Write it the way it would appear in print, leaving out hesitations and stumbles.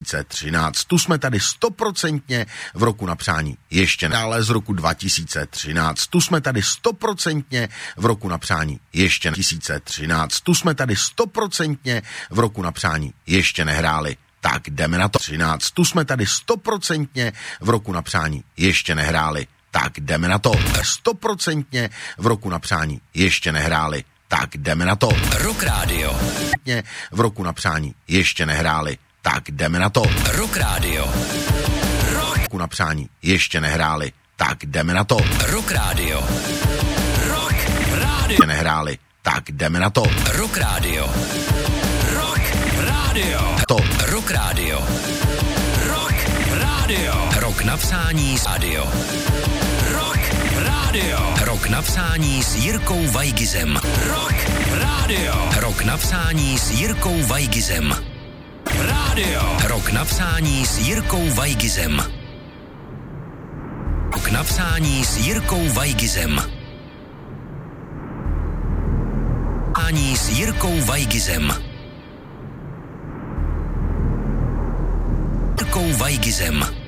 2013. Tu jsme tady 100% v roku na přání ještě dále z roku 2013. Tu jsme tady 100% v roku na přání ještě 2013. Tu jsme tady 100% v roku na přání ještě nehráli. Tak jdeme na to. 13. Tu jsme tady 100% v roku na přání ještě nehráli. Tak jdeme na to. 100% v roku na přání ještě nehráli. Tak jdeme na to. Rock Radio. V roku na přání ještě nehráli. Tak jdeme na to. Rock Radio. Roku na přání ještě nehráli. Tak jdeme na to. Rock Radio. Rock Radio. Nehráli. Tak jdeme na to. Rock Radio. Rock Radio. To. Rock Radio. Rock Radio. Rock na přání s radio. Rock Radio. Rock na přání s Jirkou Vajgizem. Rock Radio. Rock na přání s Jirkou Vajgizem. Radio. Rock na přání s Jirkou Vajgizem. Rock na přání s Jirkou Vajgizem. Ani s Jirkou Vajgizem. Jirkou Vajgizem.